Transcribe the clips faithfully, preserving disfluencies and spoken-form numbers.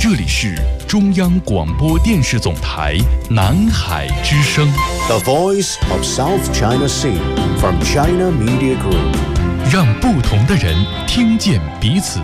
这里是中央广播电视总台南海之声 The Voice of South China Sea from China Media Group， 让不同的人听见彼此。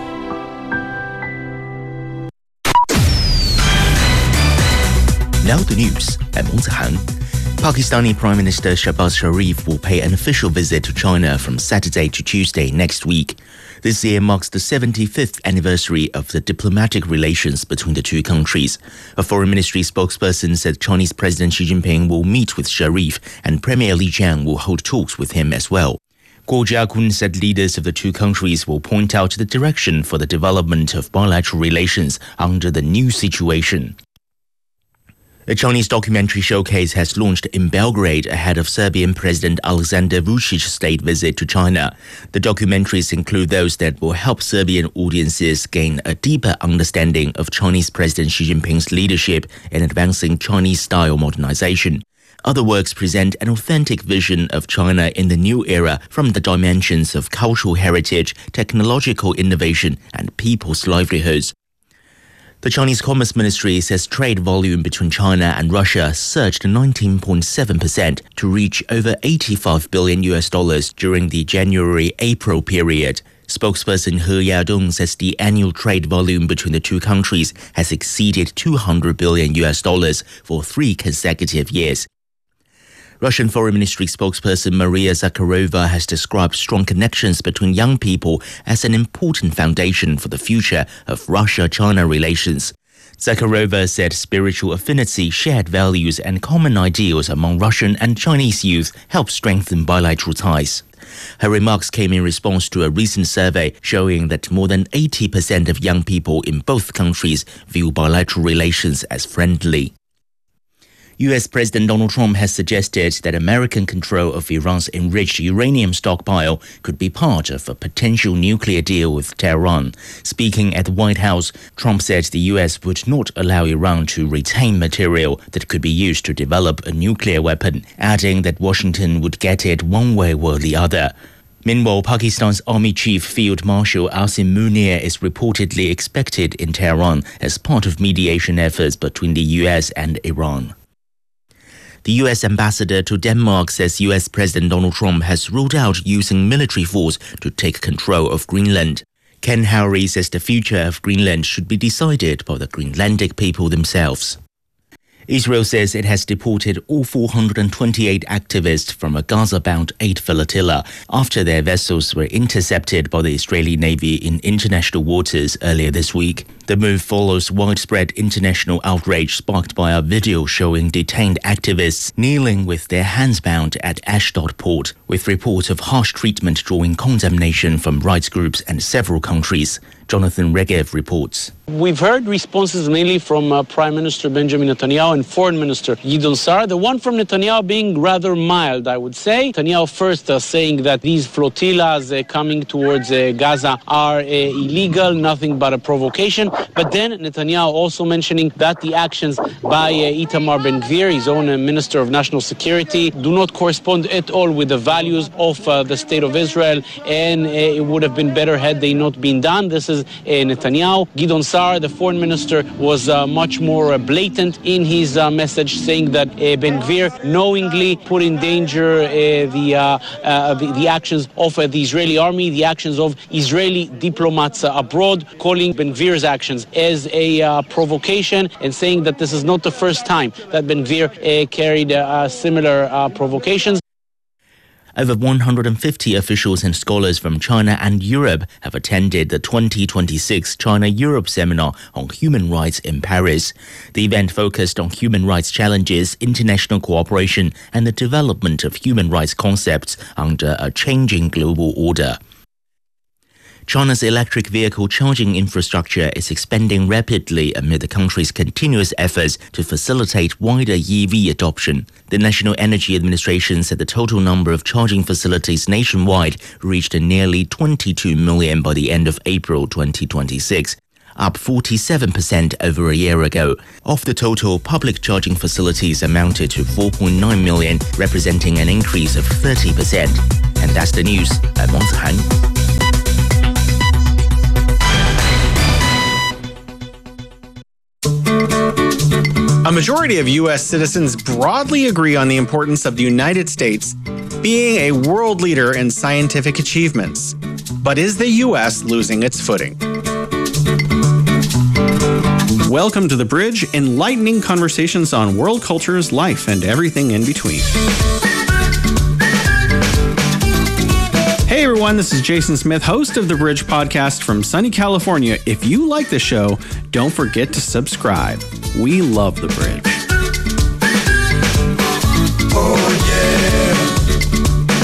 Now the news at Montahang. Pakistani Prime Minister Shahbaz Sharif will pay an official visit to China from Saturday to Tuesday next week. This year marks the seventy-fifth anniversary of the diplomatic relations between the two countries. A foreign ministry spokesperson said Chinese President Xi Jinping will meet with Sharif and Premier Li Qiang will hold talks with him as well. Guo Jiakun said leaders of the two countries will point out the direction for the development of bilateral relations under the new situation. A Chinese documentary showcase has launched in Belgrade ahead of Serbian President Alexander Vucic's state visit to China. The documentaries include those that will help Serbian audiences gain a deeper understanding of Chinese President Xi Jinping's leadership in advancing Chinese-style modernization. Other works present an authentic vision of China in the new era from the dimensions of cultural heritage, technological innovation, and people's livelihoods. The Chinese Commerce Ministry says trade volume between China and Russia surged nineteen point seven percent to reach over eighty-five billion U S dollars during the January-April period. Spokesperson He Yadong says the annual trade volume between the two countries has exceeded two hundred billion U S dollars for three consecutive years. Russian Foreign Ministry spokesperson Maria Zakharova has described strong connections between young people as an important foundation for the future of Russia-China relations. Zakharova said spiritual affinity, shared values and common ideals among Russian and Chinese youth help strengthen bilateral ties. Her remarks came in response to a recent survey showing that more than eighty percent of young people in both countries view bilateral relations as friendly. U S President Donald Trump has suggested that American control of Iran's enriched uranium stockpile could be part of a potential nuclear deal with Tehran. Speaking at the White House, Trump said the U S would not allow Iran to retain material that could be used to develop a nuclear weapon, adding that Washington would get it one way or the other. Meanwhile, Pakistan's Army Chief Field Marshal Asim Munir is reportedly expected in Tehran as part of mediation efforts between the U S and Iran. The U S ambassador to Denmark says U S President Donald Trump has ruled out using military force to take control of Greenland. Ken Howry says the future of Greenland should be decided by the Greenlandic people themselves. Israel says it has deported all four hundred twenty-eight activists from a Gaza-bound aid flotilla after their vessels were intercepted by the Israeli Navy in international waters earlier this week. The move follows widespread international outrage sparked by a video showing detained activists kneeling with their hands bound at Ashdod port, with reports of harsh treatment drawing condemnation from rights groups and several countries. Jonathan Regev reports. We've heard responses mainly from uh, Prime Minister Benjamin Netanyahu and Foreign Minister Gideon Sa'ar. The one from Netanyahu being rather mild, I would say. Netanyahu first uh, saying that these flotillas uh, coming towards uh, Gaza are uh, illegal, nothing but a provocation. But then Netanyahu also mentioning that the actions by uh, Itamar Ben-Gvir, his own uh, Minister of National Security, do not correspond at all with the values of uh, the State of Israel, and uh, it would have been better had they not been done. This is uh, Netanyahu. Gideon Sa'ar, the foreign minister, was uh, much more uh, blatant in his uh, message, saying that uh, Ben-Gvir knowingly put in danger uh, the, uh, uh, the the actions of uh, the Israeli army, the actions of Israeli diplomats uh, abroad, calling Ben-Gvir's actions as a uh, provocation and saying that this is not the first time that Ben-Gvir uh, carried uh, similar uh, provocations. Over one hundred fifty officials and scholars from China and Europe have attended the twenty twenty-six China-Europe Seminar on Human Rights in Paris. The event focused on human rights challenges, international cooperation, and the development of human rights concepts under a changing global order. China's electric vehicle charging infrastructure is expanding rapidly amid the country's continuous efforts to facilitate wider E V adoption. The National Energy Administration said the total number of charging facilities nationwide reached nearly twenty-two million by the end of April twenty twenty-six, up forty-seven percent over a year ago. Of the total, public charging facilities amounted to four point nine million, representing an increase of thirty percent. And that's the news at Montahang. majority of U S citizens broadly agree on the importance of the United States being a world leader in scientific achievements. But is the U S losing its footing? Welcome to The Bridge, enlightening conversations on world cultures, life, and everything in between. Hey everyone, this is Jason Smith, host of The Bridge podcast from sunny California. If you like the show, don't forget to subscribe. We love The Bridge. Oh yeah.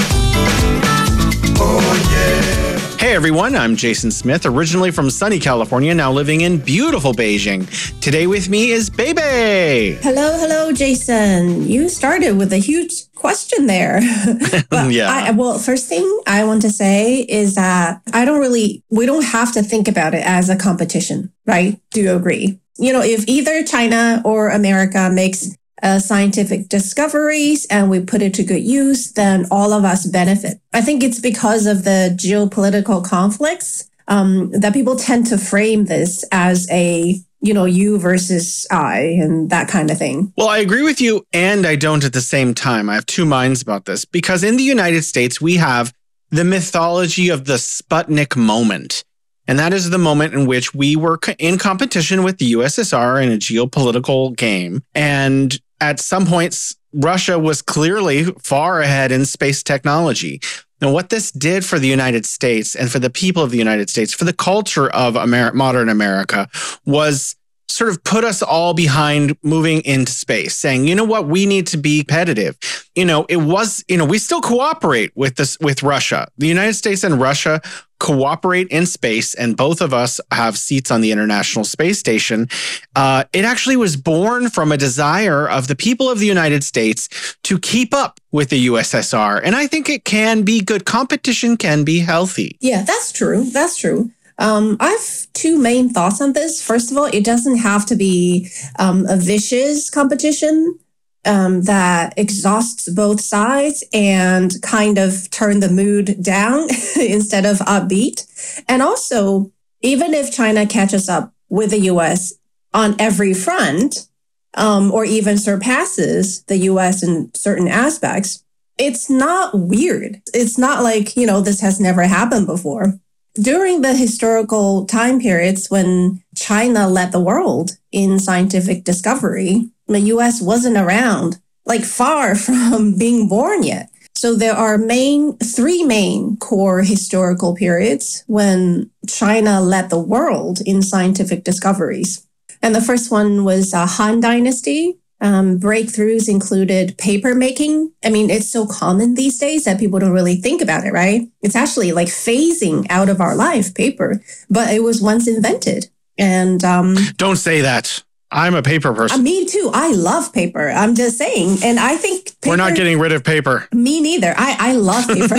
Oh yeah. Hey everyone, I'm Jason Smith, originally from sunny California, now living in beautiful Beijing. Today with me is Bebe. Hello, hello, Jason. You started with a huge question there. But yeah. I, well, first thing I want to say is that I don't really, we don't have to think about it as a competition, right? Do you agree? You know, if either China or America makes uh, scientific discoveries and we put it to good use, then all of us benefit. I think it's because of the geopolitical conflicts um, that people tend to frame this as a, you know, you versus I and that kind of thing. Well, I agree with you and I don't at the same time. I have two minds about this because in the United States, we have the mythology of the Sputnik moment. And that is the moment in which we were in competition with the U S S R in a geopolitical game. And at some points, Russia was clearly far ahead in space technology. Now, what this did for the United States and for the people of the United States, for the culture of Amer- modern America, was sort of put us all behind moving into space, saying, you know what, we need to be competitive. You know, it was, you know, we still cooperate with this, with Russia. The United States and Russia cooperate in space, and both of us have seats on the International Space Station. Uh, it actually was born from a desire of the people of the United States to keep up with the U S S R. And I think it can be good. Competition can be healthy. Yeah, that's true. That's true. Um, I have two main thoughts on this. First of all, it doesn't have to be um, a vicious competition um, that exhausts both sides and kind of turn the mood down instead of upbeat. And also, even if China catches up with the U S on every front, um, or even surpasses the U S in certain aspects, it's not weird. It's not like, you know, this has never happened before. During the historical time periods when China led the world in scientific discovery, the U S wasn't around, like far from being born yet. So there are main three main core historical periods when China led the world in scientific discoveries. And the first one was uh, Han Dynasty. Um, breakthroughs included paper making. I mean, it's so common these days that people don't really think about it, right? It's actually like phasing out of our life, paper, but it was once invented. And um, don't say that. I'm a paper person. Uh, me too. I love paper. I'm just saying. And I think paper, we're not getting rid of paper. Me neither. I, I love paper.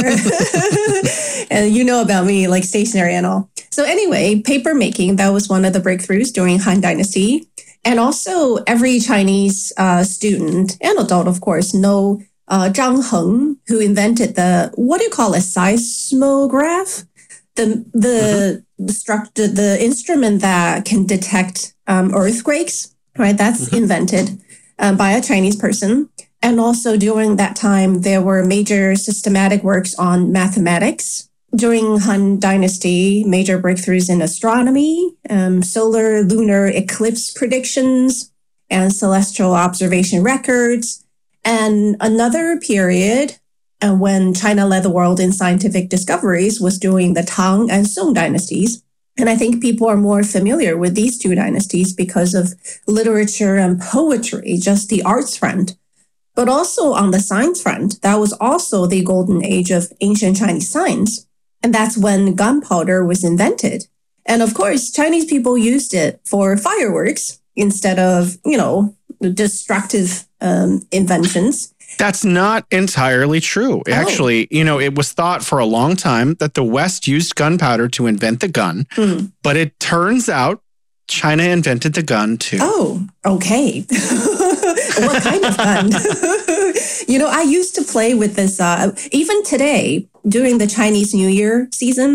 And you know about me, like stationery and all. So anyway, paper making, that was one of the breakthroughs during Han Dynasty. And also every Chinese uh, student and adult, of course, know uh, Zhang Heng, who invented the, what do you call a seismograph? The the mm-hmm. the, structure, the instrument that can detect um, earthquakes, right? That's mm-hmm. invented uh, by a Chinese person. And also during that time, there were major systematic works on mathematics. During Han Dynasty, major breakthroughs in astronomy, um, solar lunar eclipse predictions, and celestial observation records. And another period uh, when China led the world in scientific discoveries was during the Tang and Song dynasties. And I think people are more familiar with these two dynasties because of literature and poetry, just the arts front. But also on the science front, that was also the golden age of ancient Chinese science. And that's when gunpowder was invented. And of course, Chinese people used it for fireworks instead of, you know, destructive um, inventions. That's not entirely true. Oh. Actually, you know, it was thought for a long time that the West used gunpowder to invent the gun. Mm. But it turns out China invented the gun too. Oh, okay. What kind of gun? You know, I used to play with this, uh, even today, during the Chinese New Year season,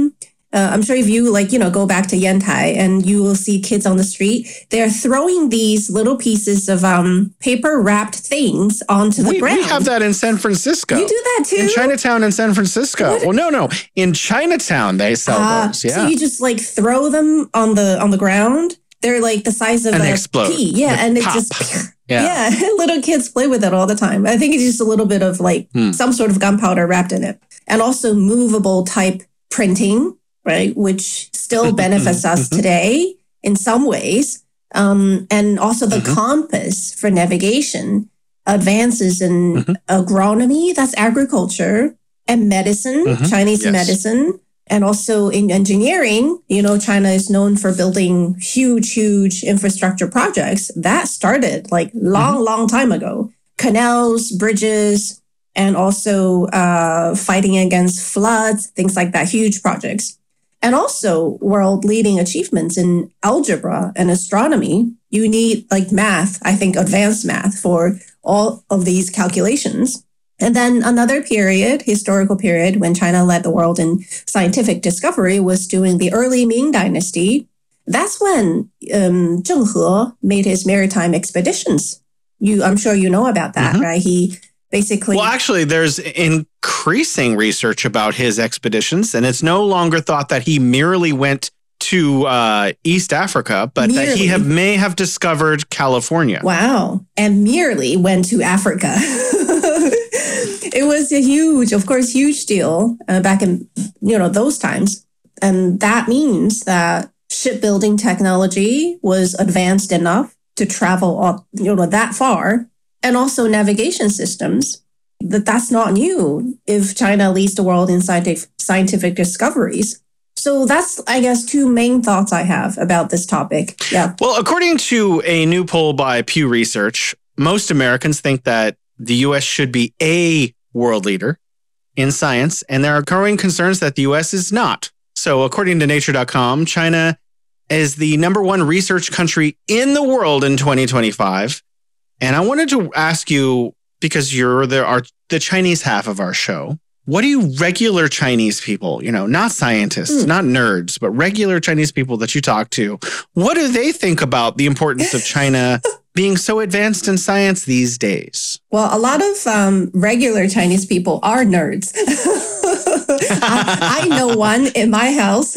Uh, I'm sure if you like, you know, go back to Yantai and you will see kids on the street, they're throwing these little pieces of um, paper wrapped things onto the we, ground. We have that in San Francisco. You do that too? In Chinatown in San Francisco. What? Well, no, no. In Chinatown, they sell uh, those. Yeah. So you just like throw them on the on the ground. They're like the size of and a they explode. pea. Yeah. They and pop. it just, yeah. yeah. Little kids play with it all the time. I think it's just a little bit of like hmm. some sort of gunpowder wrapped in it. And also movable type printing, right? Which still benefits us today in some ways. Um, and also the mm-hmm. compass for navigation, advances in mm-hmm. agronomy, that's agriculture, and medicine, mm-hmm. Chinese yes. medicine. And also in engineering, you know, China is known for building huge, huge infrastructure projects. That started like long, mm-hmm. long time ago. Canals, bridges, and also uh, fighting against floods, things like that, huge projects. And also world-leading achievements in algebra and astronomy. You need like math, I think advanced math for all of these calculations. And then another period, historical period, when China led the world in scientific discovery was during the early Ming Dynasty. That's when um, Zheng He made his maritime expeditions. You, I'm sure you know about that, mm-hmm. right? He basically... Well, actually, there's increasing research about his expeditions, and it's no longer thought that he merely went to uh, East Africa, but merely. that he have, may have discovered California. Wow. And merely went to Africa. It was a huge, of course, huge deal uh, back in, you know, those times. And that means that shipbuilding technology was advanced enough to travel up, you know, that far. And also navigation systems, that that's not new if China leads the world in scientific, scientific discoveries. So that's, I guess, two main thoughts I have about this topic. Yeah. Well, according to a new poll by Pew Research, most Americans think that the U S should be a world leader in science, and there are growing concerns that the U S is not. So according to nature dot com, China is the number one research country in the world in twenty twenty-five. And I wanted to ask you, because you're the, our, the Chinese half of our show, what do you regular Chinese people, you know, not scientists, mm. not nerds, but regular Chinese people that you talk to, what do they think about the importance of China being so advanced in science these days? Well, a lot of um, regular Chinese people are nerds. I, I know one in my house.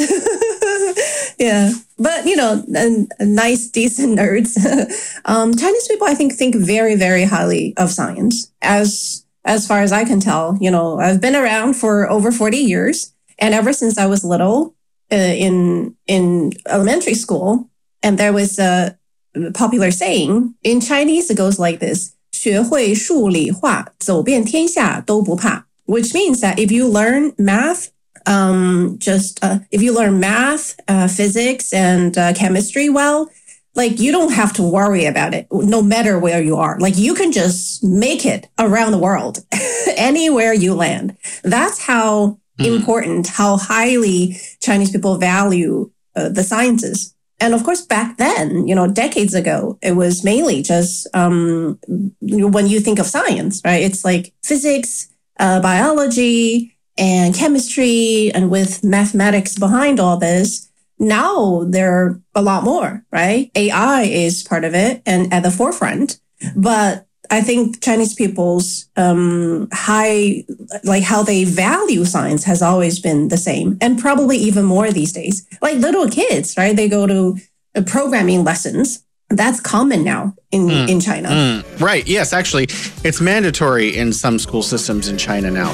Yeah. But, you know, a, a nice, decent nerds. um, Chinese people, I think, think very, very highly of science. As as far as I can tell, you know, I've been around for over forty years. And ever since I was little uh, in in elementary school, and there was a popular saying in Chinese, it goes like this: 学会数理化，走遍天下都不怕. Which means that if you learn math, um, just uh, if you learn math, uh, physics, and uh, chemistry well, like you don't have to worry about it, no matter where you are. Like you can just make it around the world, anywhere you land. That's how mm. important, how highly Chinese people value uh, the sciences. And of course, back then, you know, decades ago, it was mainly just um, when you think of science, right? It's like physics, uh, biology, and chemistry, and with mathematics behind all this. Now there are a lot more, right? A I is part of it and at the forefront. But I think Chinese people's um, high, like how they value science has always been the same, and probably even more these days. Like little kids, right? They go to uh, programming lessons. That's common now in, mm. in China. Mm. Right. Yes, actually, it's mandatory in some school systems in China now.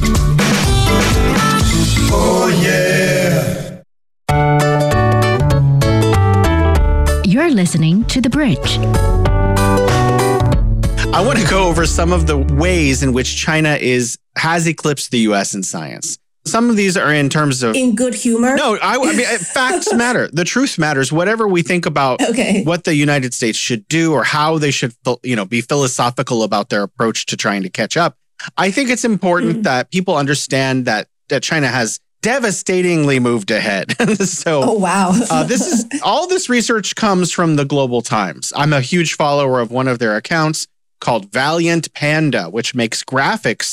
Oh, yeah. You're listening to The Bridge. I want to go over some of the ways in which China is has eclipsed the U S in science. Some of these are in terms of... In good humor? No, I, I mean, facts matter. The truth matters. Whatever we think about okay. what the United States should do or how they should, you know, be philosophical about their approach to trying to catch up, I think it's important mm. that people understand that, that China has devastatingly moved ahead. so, oh, wow. uh, this is all this research comes from the Global Times. I'm a huge follower of one of their accounts called Valiant Panda, which makes graphics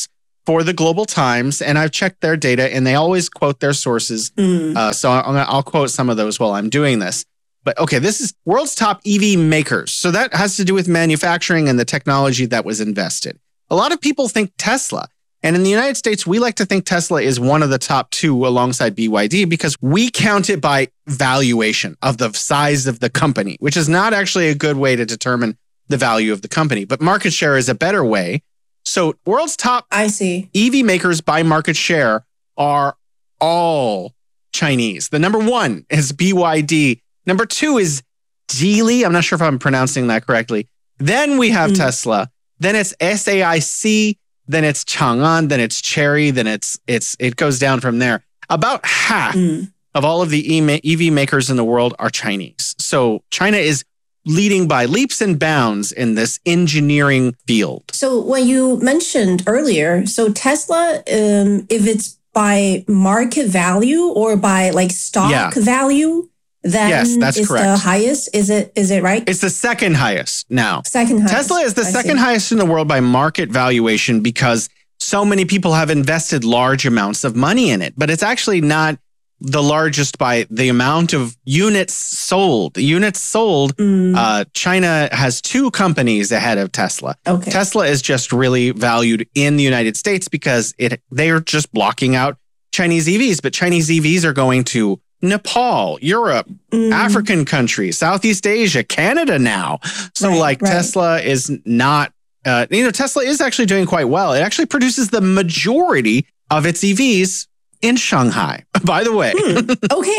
for the Global Times, and I've checked their data, and they always quote their sources. Mm. Uh, so I'm gonna, I'll quote some of those while I'm doing this. But okay, this is world's top E V makers. So that has to do with manufacturing and the technology that was invested. A lot of people think Tesla. And in the United States, we like to think Tesla is one of the top two alongside B Y D because we count it by valuation of the size of the company, which is not actually a good way to determine the value of the company. But market share is a better way. So world's top I see. E V makers by market share are all Chinese. The number one is B Y D. Number two is Geely. I'm not sure if I'm pronouncing that correctly. Then we have mm. Tesla. Then it's S A I C. Then it's Chang'an. Then it's Chery. Then it's it's it goes down from there. About half mm. of all of the E V makers in the world are Chinese. So China is leading by leaps and bounds in this engineering field. So when you mentioned earlier, so Tesla, um, if it's by market value or by like stock yeah. value, then yes, that's it's correct. the highest. Is it? Is it right? It's the second highest now. Second highest. Tesla is the I second see. highest in the world by market valuation because so many people have invested large amounts of money in it. But it's actually not the largest by the amount of units sold. Units sold, mm. uh, China has two companies ahead of Tesla. Okay. Tesla is just really valued in the United States because it they are just blocking out Chinese E Vs. But Chinese E Vs are going to Nepal, Europe, mm. African countries, Southeast Asia, Canada now. So right, like right. Tesla is not, uh, you know, Tesla is actually doing quite well. It actually produces the majority of its E Vs in Shanghai, by the way. Hmm.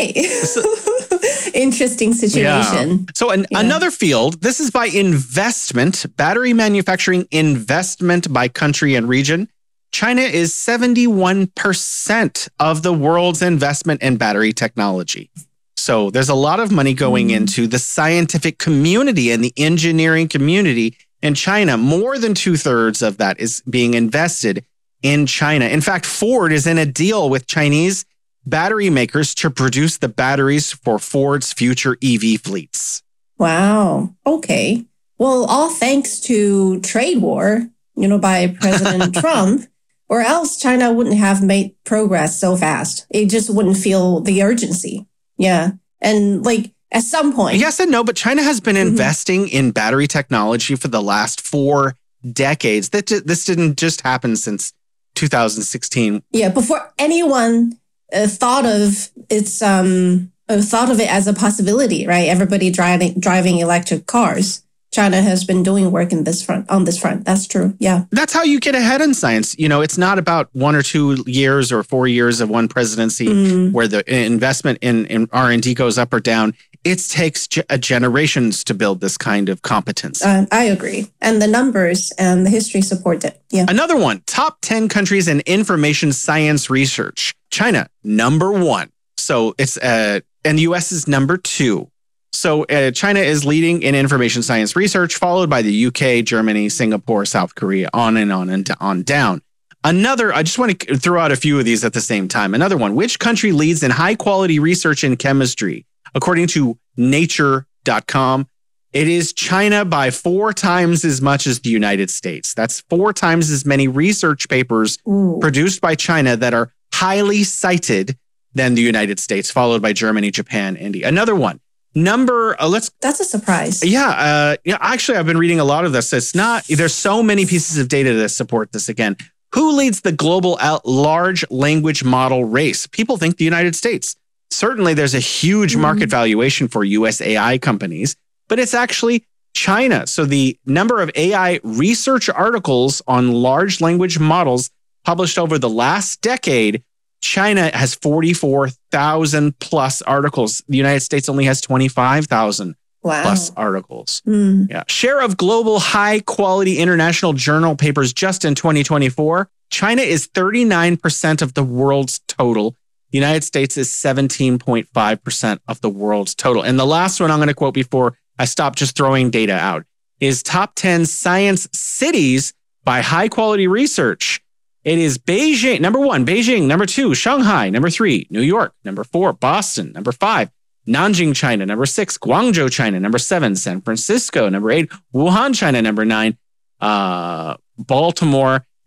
Okay. Interesting situation. Yeah. So an, yeah. another field, this is by investment, battery manufacturing investment by country and region. China is seventy-one percent of the world's investment in battery technology. So there's a lot of money going mm. into the scientific community and the engineering community in China. More than two thirds of that is being invested in China. In fact, Ford is in a deal with Chinese battery makers to produce the batteries for Ford's future E V fleets. Wow. Okay. Well, all thanks to trade war, you know, by President Trump. Or else China wouldn't have made progress so fast. It just wouldn't feel the urgency. Yeah. And like at some point. Yes and no, but China has been mm-hmm. investing in battery technology for the last four decades. That This didn't just happen since two thousand sixteen. Yeah, before anyone uh, thought of its um uh, thought of it as a possibility, right? Everybody driving driving electric cars. China has been doing work in this front on this front. That's true. Yeah. That's how you get ahead in science. You know, it's not about one or two years or four years of one presidency mm. where the investment in, in R and D goes up or down. It takes ge- generations to build this kind of competence. Uh, I agree. And the numbers and the history support it. Yeah. Another one, top ten countries in information science research. China, number one. So it's, uh, and the U S is number two. So uh, China is leading in information science research, followed by the U K, Germany, Singapore, South Korea, on and on and on down. Another, I just want to throw out a few of these at the same time. Another one, which country leads in high quality research in chemistry? According to nature dot com, it is China by four times as much as the United States. That's four times as many research papers Ooh. produced by China that are highly cited than the United States, followed by Germany, Japan, India. Another one. Number, uh, let's. That's a surprise. Yeah. Uh, yeah. Actually, I've been reading a lot of this. It's not, there's so many pieces of data that support this again. Who leads the global large language model race? People think the United States. Certainly, there's a huge mm-hmm. market valuation for U S A I companies, but it's actually China. So the number of A I research articles on large language models published over the last decade, China has forty-four thousand plus articles. The United States only has twenty-five thousand wow. plus articles. Mm. Yeah. Share of global high quality international journal papers just in twenty twenty-four. China is thirty-nine percent of the world's total. The United States is seventeen point five percent of the world's total. And the last one I'm going to quote before I stop just throwing data out is top ten science cities by high quality research. It is Beijing, number one, Beijing, number two, Shanghai, number three, New York, number four, Boston, number five, Nanjing, China, number six, Guangzhou, China, number seven, San Francisco, number eight, Wuhan, China, number nine, uh, Baltimore,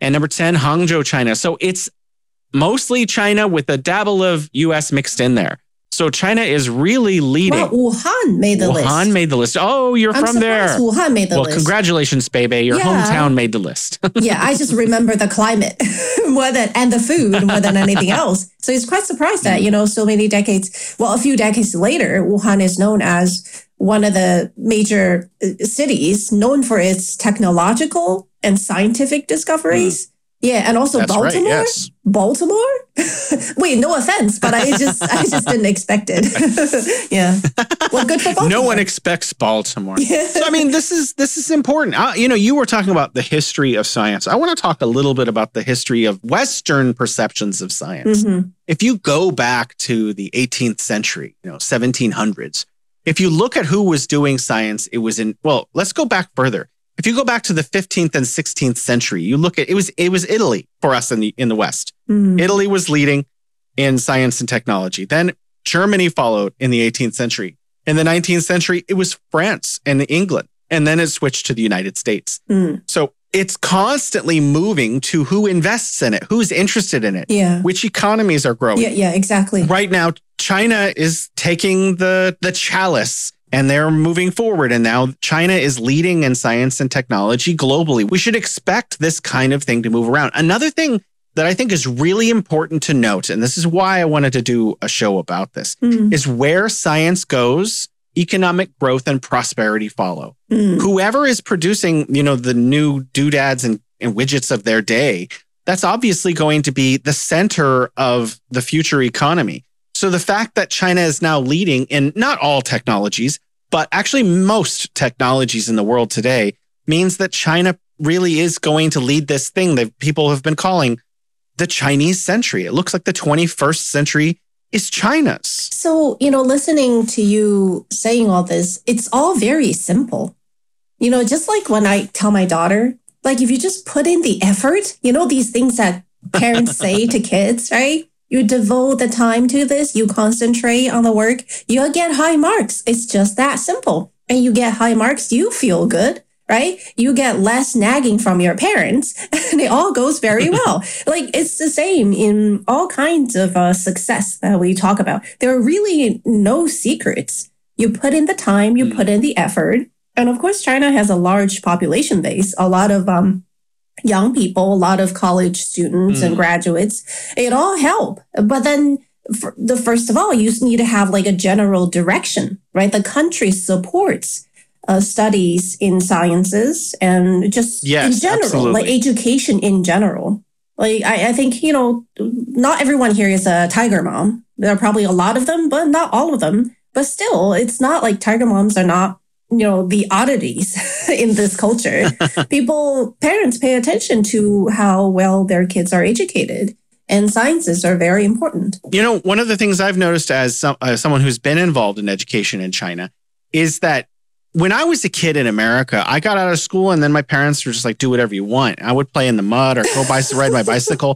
And number ten, Hangzhou, China. So it's mostly China with a dabble of U S mixed in there. So China is really leading. Well, Wuhan made the Wuhan list. Wuhan made the list. Oh, you're I'm from there. Wuhan made the well, list. Well, congratulations, baby. Your yeah. hometown made the list. yeah, I just remember the climate more than and the food more than anything else. So it's quite surprised that, you know, so many decades, well, a few decades later, Wuhan is known as one of the major cities known for its technological and scientific discoveries. Mm. Yeah, and also That's Baltimore. Right, yes. Baltimore? Wait, no offense, but I just I just didn't expect it. yeah. Well, good for Baltimore. No one expects Baltimore. Yeah. So I mean, this is this is important. Uh, you know, you were talking about the history of science. I want to talk a little bit about the history of Western perceptions of science. Mm-hmm. If you go back to the eighteenth century, you know, seventeen hundreds, if you look at who was doing science, it was in, well, let's go back further. If you go back to the fifteenth and sixteenth century, you look at, it was it was Italy for us in the in the West. Mm. Italy was leading in science and technology. Then Germany followed in the eighteenth century. In the nineteenth century, it was France and England. And then it switched to the United States. Mm. So it's constantly moving to who invests in it, who's interested in it, yeah. which economies are growing. Yeah, yeah, exactly. Right now, China is taking the the chalice and they're moving forward. And now China is leading in science and technology globally. We should expect this kind of thing to move around. Another thing that I think is really important to note, and this is why I wanted to do a show about this, mm. is where science goes, economic growth and prosperity follow. Mm. Whoever is producing, you know, the new doodads and, and widgets of their day, that's obviously going to be the center of the future economy. So the fact that China is now leading in not all technologies, but actually most technologies in the world today means that China really is going to lead this thing that people have been calling the Chinese century. It looks like the twenty-first century is China's. So, you know, listening to you saying all this, it's all very simple. You know, just like when I tell my daughter, like if you just put in the effort, you know, these things that parents say to kids, right? You devote the time to this, you concentrate on the work, you'll get high marks. It's just that simple. And you get high marks, you feel good, right? You get less nagging from your parents, and it all goes very well. Like it's the same in all kinds of uh, success that we talk about. There are really no secrets. You put in the time, you put in the effort. And of course, China has a large population base, a lot of um, young people, a lot of college students mm. and graduates. It all help. But then for the first of all, you need to have like a general direction, right? The country supports uh, studies in sciences and just yes, in general, absolutely. like education in general. Like I, I think, you know, not everyone here is a tiger mom. There are probably a lot of them, but not all of them. But still, it's not like tiger moms are not, you know, the oddities in this culture. People, parents pay attention to how well their kids are educated, and sciences are very important. You know, one of the things I've noticed as some, uh, someone who's been involved in education in China is that when I was a kid in America, I got out of school and then my parents were just like, do whatever you want. I would play in the mud or go bicycle, ride my bicycle.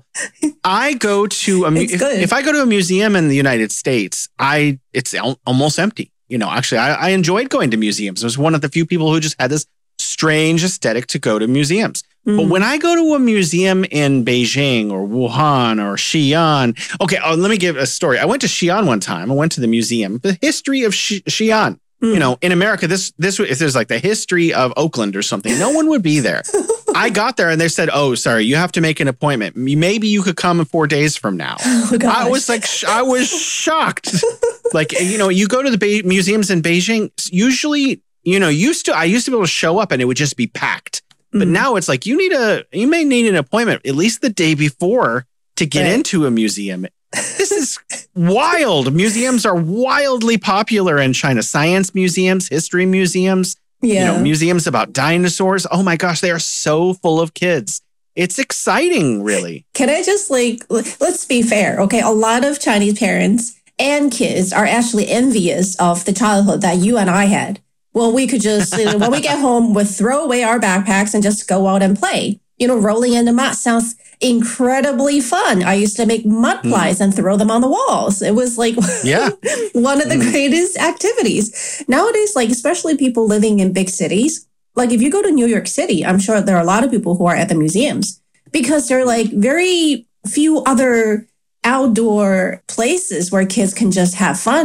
I go to a, mu- if, if I go to a museum in the United States, I it's al- almost empty. You know, actually, I, I enjoyed going to museums. I was one of the few people who just had this strange aesthetic to go to museums. Mm. But when I go to a museum in Beijing or Wuhan or Xi'an, okay, oh, let me give a story. I went to Xi'an one time. I went to the museum, the history of Xi- Xi'an. Mm. You know, in America, this this if there's like the history of Oakland or something, no one would be there. I got there and they said, "Oh, sorry, you have to make an appointment. Maybe you could come in four days from now." Oh, I was like, sh- I was shocked. Like, you know, you go to the Be- museums in Beijing. Usually, you know, used to I used to be able to show up and it would just be packed. Mm. But now it's like you need a you may need an appointment at least the day before to get right. into a museum. This is wild. Museums are wildly popular in China. Science museums, history museums, yeah. you know, museums about dinosaurs. Oh my gosh, they are so full of kids. It's exciting, really. Can I just like, let's be fair, okay? A lot of Chinese parents and kids are actually envious of the childhood that you and I had. Well, we could just, you know, when we get home, we'll throw away our backpacks and just go out and play. You know, rolling in the mud sounds incredibly fun. I used to make mud pies mm. and throw them on the walls. It was like yeah. one of the mm. greatest activities. Nowadays, like especially people living in big cities, like if you go to New York City, I'm sure there are a lot of people who are at the museums because there are like very few other outdoor places where kids can just have fun.